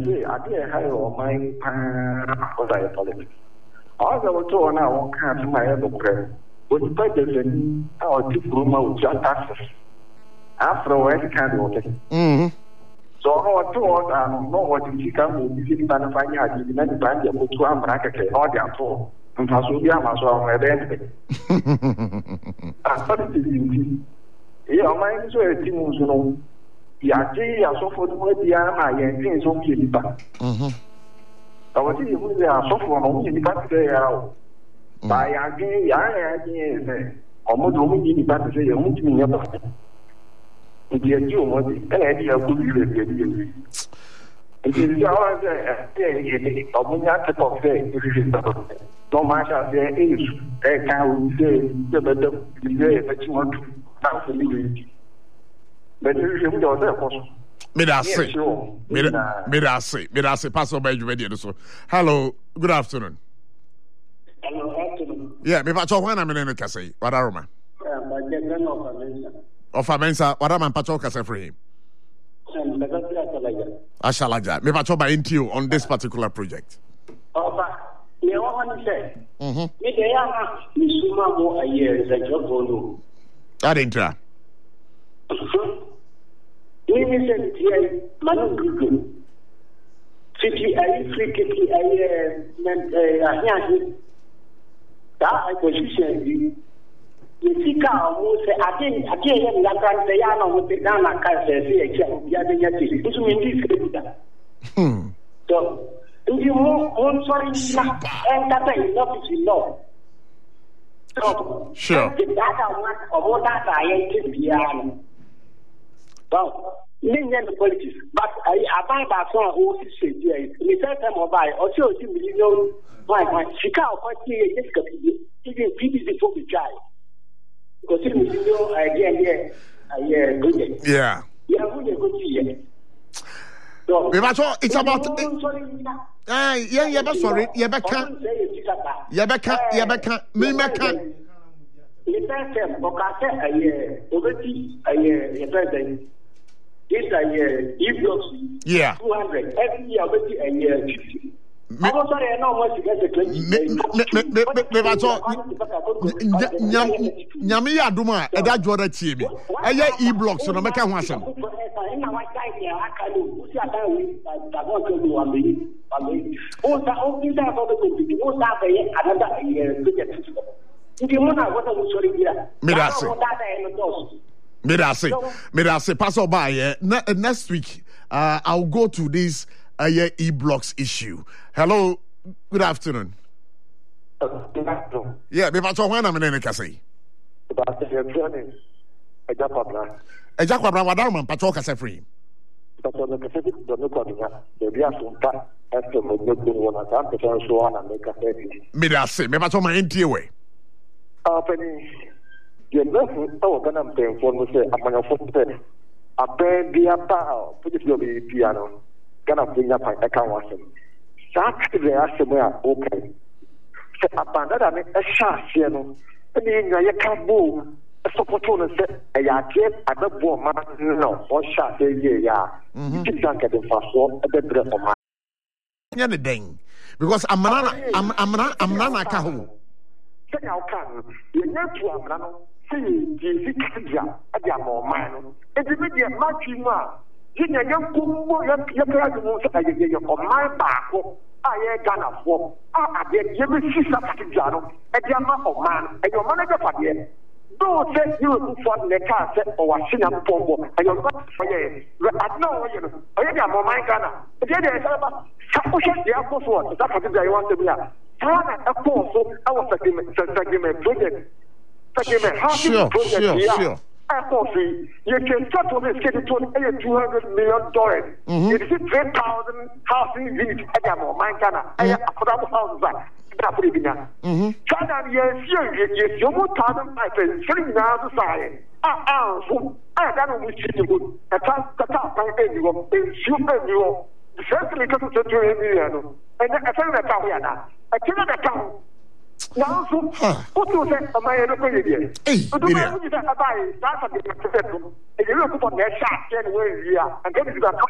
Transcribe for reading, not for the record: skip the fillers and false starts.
say, I didn't have my politics. Also, to an hour can't my ever prayer. But the president, our two room just access. After any kind of so our tours are no what you can visit Panafania, you didn't find your book to America or their tour. And Hasuya, so I'm identity. Yeah, mine is where Timus know. Yaki, I saw for the way the Anna and things on Kilipa. I was thinking who they are so for only the back there. By Yaki, I almost only in the back say, you won't mean about it. It's a new one, and idea of good living. It is always a Munyaka of day. No matter their age, they can say the better that you want to have the living. But you don't know. Midase, Pastor Benjamin. So, hello, good afternoon. Hello, afternoon. Yeah, me pacho when I'm in the Cassie. What are you? Of a mensa, what am I pacho Casa for him? Ashalaja. Me pacho by into on this particular project. You want to say, they are Misumamo a year, the job. I didn't try. Innocent here, Manu City, I freaky, I position. You see, who say, I didn't like the Yana with the Nana Casa, which means this. So, if you want sorry, and that is not enough. So, sure. That one of what I ain't beyond. Well, million politics, but I buy that one who is saying, the first time I buy, also, you know, why Chicago, what he is even PDC for the child. Because you know, again, good. Yeah. Yeah, good. So, it's about. Yeah, but sorry, Yabaka. The first time, Bocasa, a year, already a year, president. This a year, e-blocks. Yeah. 200. Every year, already a year, 50. I'm sorry, I know what you get the 20. Nyamia Duma, and that Jordan TV. I hear e-blocks, so no make a wasm. Midase, pass by. Next week, I'll go to this e-blocks issue. Hello, good afternoon. Yeah, because when I'm in any case. Ejakwabra wadama patrol kase free. Midase, me patrol my NTA. You know, I going to pay for me. I'm going to put a pen be a power, put it your piano. Gonna bring up my account. Saturday, I said, okay. So, abandon a shot, you know, and then you can't move. A opportunity, a yard, a woman, no, or shot a year. You can't get the fast one at the breath of my. Anything because I'm not a cahu. Say, how come you know to a man? See, you see, I am more man. It's a media much more. You know, you're my back. I ain't gonna fall. I get every sister to Jano, a Jama of man, and your manager for the don't say you for the car or a sinner pombo, and you're not for ye. I know you know, I am my Ghana. The other is about Saposha, the Apple Sword, that's what I want to be. A course, I was taking a project. Sure. You can start on this getting $200 million. It is 3,000 housing units. I am on my Ghana. I have affordable houses. China, yes, you would tell them I said, sitting down the side. I don't wish you would. I can't cut out my annual, super annual. Certainly, because it's a million. And I tell you that we are now. I tell you that. Now, what you say, am I a good Hey, but do I buy that? And you look upon their shot anyway, and then it's